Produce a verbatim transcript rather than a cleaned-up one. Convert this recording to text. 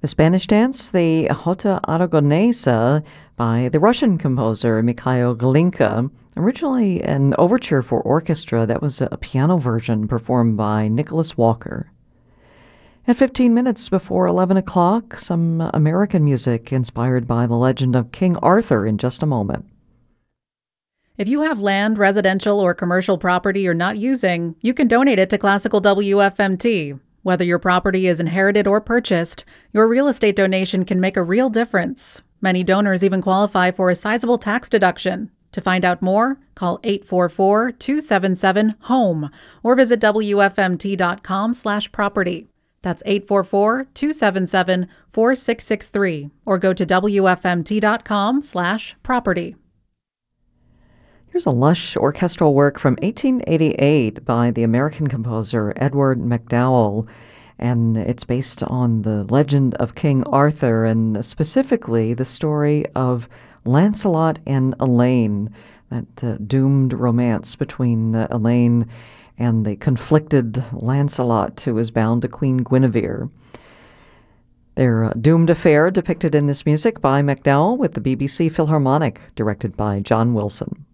The Spanish dance, the Jota Aragonesa by the Russian composer Mikhail Glinka, originally an overture for orchestra that was a piano version performed by Nicholas Walker. At fifteen minutes before eleven o'clock, some American music inspired by the legend of King Arthur in just a moment. If you have land, residential, or commercial property you're not using, you can donate it to Classical W F M T. Whether your property is inherited or purchased, your real estate donation can make a real difference. Many donors even qualify for a sizable tax deduction. To find out more, call eight four four, two seven seven, HOME or visit W F M T dot com slash property. That's eight four four, two seven seven, four six six three or go to W F M T dot com slash property. Here's a lush orchestral work from eighteen eighty-eight by the American composer Edward MacDowell, and it's based on the legend of King Arthur and specifically the story of Lancelot and Elaine, that uh, doomed romance between uh, Elaine and the conflicted Lancelot, who is bound to Queen Guinevere. Their uh, doomed affair depicted in this music by MacDowell with the B B C Philharmonic, directed by John Wilson.